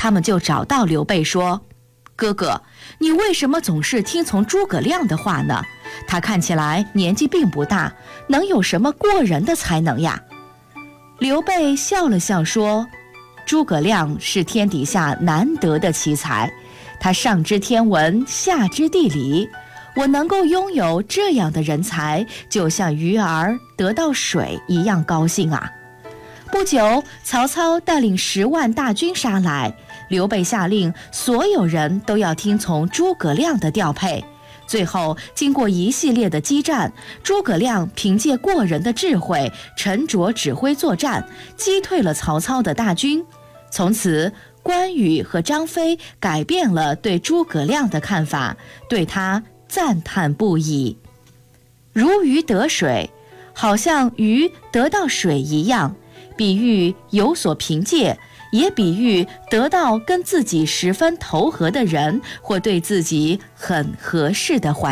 他们就找到刘备说：哥哥，你为什么总是听从诸葛亮的话呢？他看起来年纪并不大，能有什么过人的才能呀？刘备笑了笑说：诸葛亮是天底下难得的奇才，他上知天文，下知地理，我能够拥有这样的人才，就像鱼儿得到水一样高兴啊。不久，曹操带领10万大军杀来，刘备下令所有人都要听从诸葛亮的调配。最后经过一系列的激战，诸葛亮凭借过人的智慧，沉着指挥作战，击退了曹操的大军。从此，关羽和张飞改变了对诸葛亮的看法，对他赞叹不已。如鱼得水，好像鱼得到水一样，比喻有所凭借，也比喻得到跟自己十分投合的人，或对自己很合适的环境。